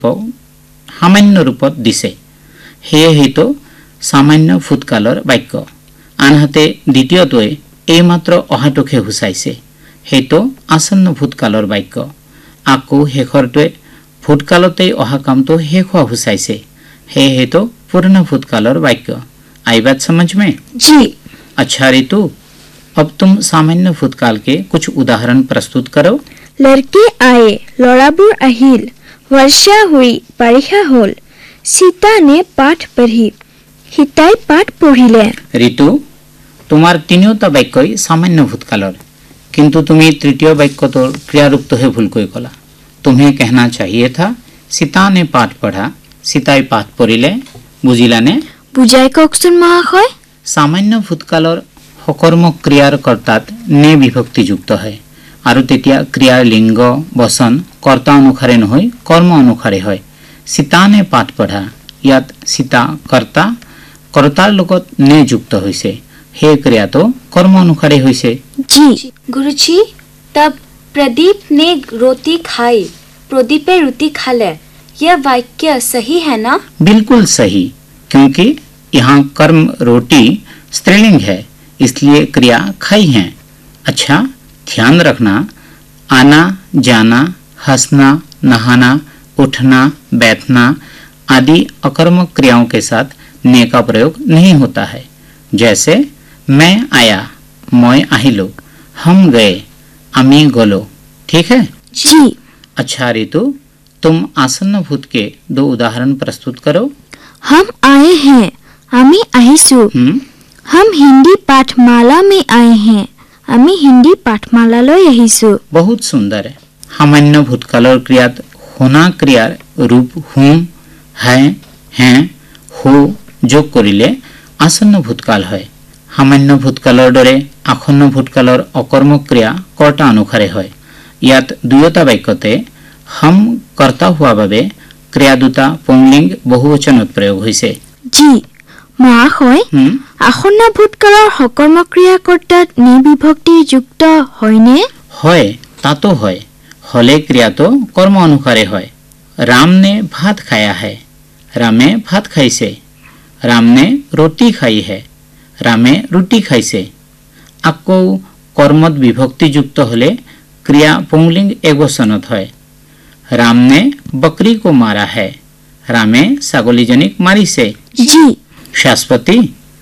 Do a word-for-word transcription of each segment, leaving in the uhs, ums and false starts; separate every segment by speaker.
Speaker 1: সামান্য ৰূপত দিছে হেয়ে হেতু সামান্য ভূতকালৰ বাক্য আনহাতে দ্বিতীয়টোৱে এইমাত্ৰ অহাটোকে হুচাইছে হেতু আসন্ন ভূতকালৰ বাক্য আকো শেষৰটোৱে ভূতকালতেই অহা কামটো শেষ হোৱা হুচাইছে हे है तो पूर्ण भूतकाल वाक्य आई बात समझ में?
Speaker 2: जी।
Speaker 1: अच्छा रितु, अब तुम सामान्य भूतकाल के कुछ उदाहरण प्रस्तुत करो।
Speaker 2: लड़के आए, लड़ाबुर আহিল, वर्षा हुई, बारिशा होल, सीता ने पाठ पढ़ी, सीताई पाठ पढ़िले।
Speaker 1: रितु, तुम्हार तीनियोटा वाक्यই सामान्य भूतकाলৰ किंतु তুমি तृतीय वाक्यটোৰ ক্ৰিয়াৰূপটোহে ভুলকৈ কলা तुम्हें कहना चाहिए था सीता ने पाठ पढ़ा सीताई पाठ पढ़िले बुझिलाने
Speaker 2: बुझाई कौकसुन महाशय
Speaker 1: सामान्य भूतकाলৰ সকৰ্মক ক্ৰিয়াৰ কৰ্তাত নে বিভক্তিযুক্ত হয় আৰু তেতিয়া ক্ৰিয়াৰ লিংগ বচন কৰ্তা অনুসাৰে নহয় কৰ্ম অনুসাৰে হয় सीताने पाठ पढ़ा ইয়াত सीता কৰ্তা কৰ্তাৰ লগত নে যুক্ত হৈছে हे ক্ৰিয়াটো কৰ্ম অনুসাৰে হৈছে
Speaker 2: जी।
Speaker 3: गुरुजी तब प्रदीप ने रोटी खाई प्रदीपे रोटी खाले यह वाक्य सही है ना?
Speaker 1: बिल्कुल सही क्योंकि यहाँ कर्म रोटी स्त्रीलिंग है इसलिए क्रिया खाई है। अच्छा ध्यान रखना आना जाना हंसना नहाना उठना बैठना आदि अकर्मक क्रियाओं के साथ ने का प्रयोग नहीं होता है जैसे मैं आया मैं आहिलो हम गए अमी गलो ठीक है
Speaker 2: जी।
Speaker 1: अच्छा रितु तुम आसन्न भूत के दो उदाहरण प्रस्तुत करो।
Speaker 2: हम आए हैं आमी आहिसु हम हिंदी पाठमाला में आए हैं आमी हिंदी पाठमाला লৈ আহিছো
Speaker 1: बहुत सुंदर है सामान्य भूतकाলৰ क्रियात होना क्रियार रूप हुम है हैं हो যোগ কৰিলে आसन्न भूतकाल হয় सामान्य भूतकाলৰ দৰে আসন্ন ভূতকালৰ অকৰ্মক ক্ৰিয়া কৰ্তা অনুসাৰে হয় ইয়াত দুয়োটা বাক্যতে हम कर्ता हुआ বাবে ক্ৰিয়া দুটা পুংলিংগ বহুবচনত প্ৰয়োগ হৈছে
Speaker 2: जी। মহাশয় আসন্ন ভূতকালৰ সকৰ্ম ক্ৰিয়া কৰ্তাত নিবিভক্তি যুক্ত হয়নে?
Speaker 1: হয় তাতো হয় হলে ক্ৰিয়াটো কৰ্ম অনুসাৰে হয় राम ने भात खाया है रामे भात खाइছে राम ने रोटी खाई है रामे रोटी खाइছে আকৌ কৰ্মত বিভক্তি যুক্ত হলে ক্ৰিয়া পুংলিংগ একবচনত হয় राम ने बकरी को मारा है रामे सागोलीजनिक मारी से
Speaker 2: जी।
Speaker 1: शाश्वती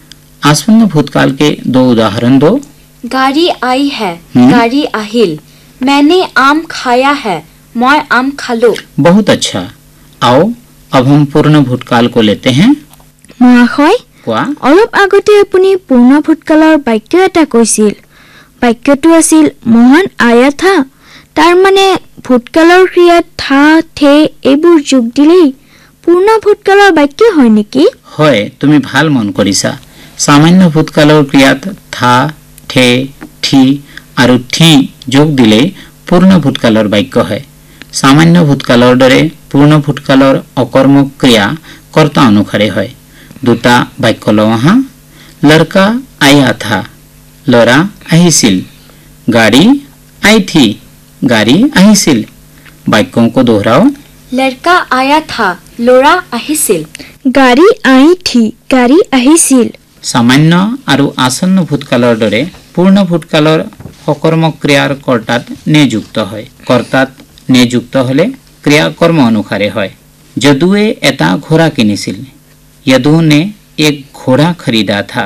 Speaker 1: आसन्न भूतकाल के दो उदाहरण दो।
Speaker 3: गाड़ी आई है गाड़ी আহিল मैंने आम खाया है मैं आम खालो
Speaker 1: बहुत अच्छा आओ अब हम पूर्ण भूतकाल को लेते हैं।
Speaker 2: মহাশয়
Speaker 1: কোৱা
Speaker 2: অলপ আগতে আপুনি পূৰ্ণ ভূতকালৰ বাক্য এটা কৈছিল বাক্যটো আছিল মোহন আয়া থা তাৰ মানে ভূতকালৰ ক্ৰিয়াত থা থে এইবোৰ যোগ দিলেই পূৰ্ণ ভূতকালৰ বাক্য হয় নেকি?
Speaker 1: হয় তুমি ভাল মন কৰিছা সামান্য ভূতকালৰ ক্ৰিয়াত থা থে থি আৰু থি যোগ দিলে পূৰ্ণ ভূতকালৰ বাক্য হয় সামান্য ভূতকালৰ দৰে পূৰ্ণ ভূতকালৰ অকৰ্মক ক্ৰিয়া কৰ্তা অনুসাৰে হয় দুটা বাক্য লওঁ আহা লড়কা আয়া থা লৰা আহিছিল গাড়ী आई थी गाड़ी আহিছিল বাক্যों को दोहराओ
Speaker 3: लड़का आया था लड़ा আহিছিল
Speaker 2: গাড়ী आई थी गाड़ी আহিছিল
Speaker 1: सामान्य আৰু আসন্ন ভূতকালৰ দৰে পূৰ্ণ ভূতকালৰ সকৰ্মক ক্ৰিয়াৰ কৰ্তাত নে যুক্ত হয় কৰ্তাত নে যুক্ত হলে ক্ৰিয়া কৰ্ম অনুসাৰে হয় যদুৱে এটা ঘোড়া কিনিছিল यदु ने एक घोड़ा खरीदा था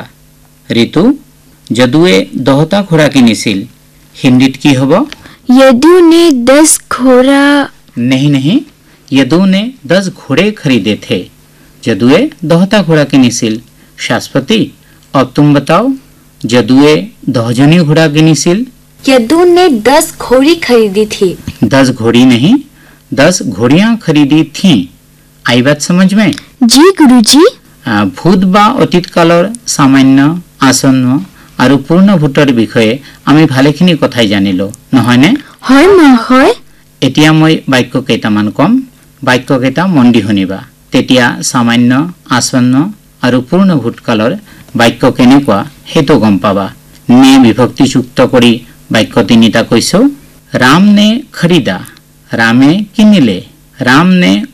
Speaker 1: ऋतु যদুৱে দহটা ঘোড়া কিনিছিল हिंदीत की हबो
Speaker 2: यदु ने दस घोड़ा
Speaker 1: नहीं नहीं यदु ने दस घोड़े खरीदे थे जदुए दहता घोड़ा किनिसिल शाश्वती अब तुम बताओ जदुए दहजनी घोड़ा किनिसिल
Speaker 3: यदु ने दस घोड़ी खरीदी थी
Speaker 1: दस घोड़ी नहीं दस घोड़ियां खरीदी थी आई बात समझ में?
Speaker 2: जी गुरुजी।
Speaker 1: भूत बा अतीत काলৰ सामान्य आसन्न আৰু পূৰ্ণ ভূতৰ বিষয়ে আমি ভালেখিনি কথাই জানিলো নহয়নে?
Speaker 2: হয় মহাশয়।
Speaker 1: এতিয়া মই বাক্য কেইটামান কম বাক্য কেইটা মন দি শুনিবা তেতিয়া সামান্য আসন্ন আৰু পূৰ্ণ ভূতকালৰ বাক্য কেনেকুৱা হেতু গম পাবা নে বিভক্তি যুক্ত কৰি বাক্য তিনিটা কৈছো राम ने खरीदा रामे किनिले राम ने